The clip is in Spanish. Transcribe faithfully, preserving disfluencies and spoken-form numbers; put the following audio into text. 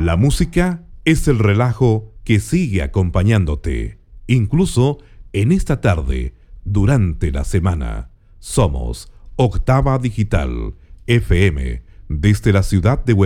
La música es el relajo que sigue acompañándote, incluso en esta tarde, durante la semana. Somos Octava Digital, F M, desde la ciudad de Buenos